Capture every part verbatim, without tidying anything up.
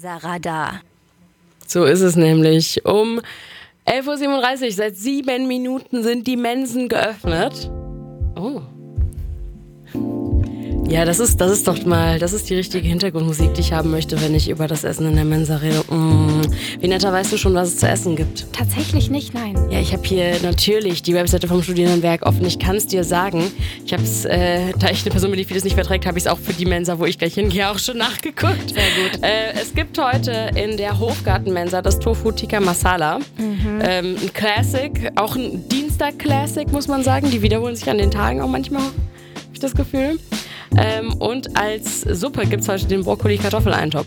Mensa-Radar. So ist es nämlich. Um elf Uhr siebenunddreißig, seit sieben Minuten sind die Mensen geöffnet. Oh. Ja, das ist, das ist doch mal, das ist die richtige Hintergrundmusik, die ich haben möchte, wenn ich über das Essen in der Mensa rede. Mmh. Wie netter, weißt du schon, was es zu essen gibt? Tatsächlich nicht, nein. Ja, ich habe hier natürlich die Webseite vom Studierendenwerk offen. Ich kann es dir sagen. Ich habe es, äh, da ich eine Person bin, die vieles nicht verträgt, habe ich es auch für die Mensa, wo ich gleich hingehe, auch schon nachgeguckt. Sehr gut. Äh, es gibt heute in der Hofgarten-Mensa das Tofu Tikka Masala. Mhm. Ähm, ein Classic, auch ein Dienstag-Classic, muss man sagen. Die wiederholen sich an den Tagen auch manchmal, habe ich das Gefühl. Ähm, und als Suppe gibt es heute den Brokkoli-Kartoffeleintopf.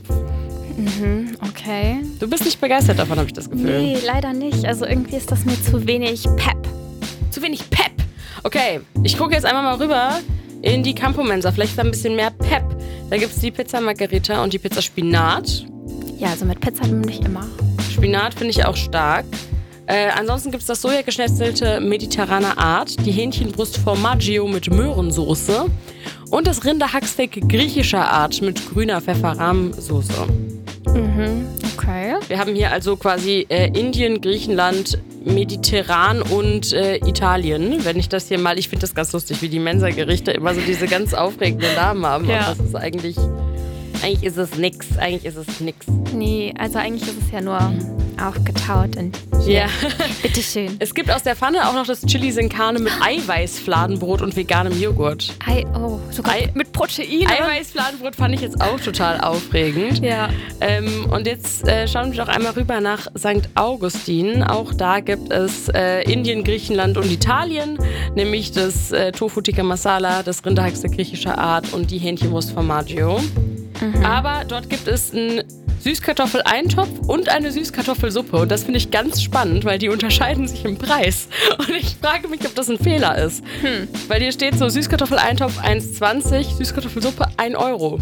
Mhm, okay. Du bist nicht begeistert davon, habe ich das Gefühl. Nee, leider nicht. Also irgendwie ist das mir zu wenig Pep. Zu wenig Pep? Okay, ich gucke jetzt einmal mal rüber in die Campo-Mensa. Vielleicht ist da ein bisschen mehr Pep. Da gibt es die Pizza Margherita und die Pizza Spinat. Ja, also mit Pizza nämlich immer. Spinat finde ich auch stark. Äh, ansonsten gibt es das sojageschnetzelte mediterrane Art, die Hähnchenbrust Formaggio mit Möhrensoße und das Rinderhacksteak griechischer Art mit grüner Pfefferrahmsoße. Mhm, okay. Wir haben hier also quasi äh, Indien, Griechenland, Mediterran und äh, Italien. Wenn ich das hier mal, ich finde das ganz lustig, wie die Mensa-Gerichte immer so diese ganz aufregenden Namen haben. Ja. Aber das ist eigentlich, eigentlich ist es nix. Eigentlich ist es nix. Nee, also eigentlich ist es ja nur aufgetaut und hier. Ja. Bitteschön. Es gibt aus der Pfanne auch noch das Chili sin Carne mit Eiweißfladenbrot und veganem Joghurt. Ei, oh, sogar Ei- mit Protein. Eiweißfladenbrot fand ich jetzt auch total aufregend. Ja. Ähm, und jetzt äh, schauen wir doch einmal rüber nach Sankt Augustin. Auch da gibt es äh, Indien, Griechenland und Italien, nämlich das äh, Tofu Tikka Masala, das Rinderhacksteak griechischer Art und die Hähnchenbrust Formaggio. Mhm. Aber dort gibt es einen Süßkartoffeleintopf und eine Süßkartoffelsuppe. Und das finde ich ganz spannend, weil die unterscheiden sich im Preis. Und ich frage mich, ob das ein Fehler ist. Hm. Weil hier steht so Süßkartoffeleintopf eins zwanzig, Süßkartoffelsuppe ein Euro.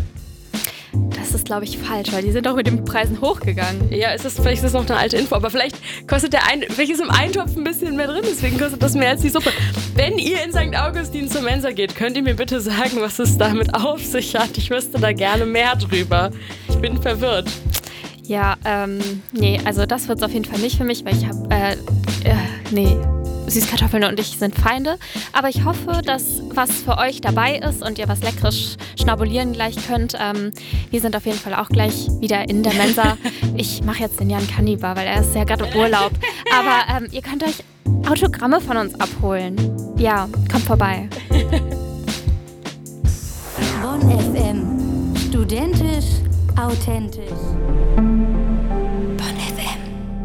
Das ist, glaube ich, falsch, weil die sind doch mit den Preisen hochgegangen. Ja, ist das, vielleicht ist das noch eine alte Info, aber vielleicht kostet der ein, vielleicht ist im Eintopf ein bisschen mehr drin, deswegen kostet das mehr als die Suppe. Wenn ihr in Sankt Augustin zur Mensa geht, könnt ihr mir bitte sagen, was es damit auf sich hat? Ich wüsste da gerne mehr drüber. Ich bin verwirrt. Ja, ähm, nee, also das wird es auf jeden Fall nicht für mich, weil ich habe, äh, äh, nee, Süßkartoffeln und ich sind Feinde. Aber ich hoffe, dass was für euch dabei ist und ihr was Leckeres schnabulieren gleich könnt. Ähm, wir sind auf jeden Fall auch gleich wieder in der Mensa. Ich mache jetzt den Jan Kannibar, weil er ist ja gerade im Urlaub. Aber ähm, ihr könnt euch Autogramme von uns abholen. Ja, kommt vorbei. Bonn F M. Studentisch, authentisch.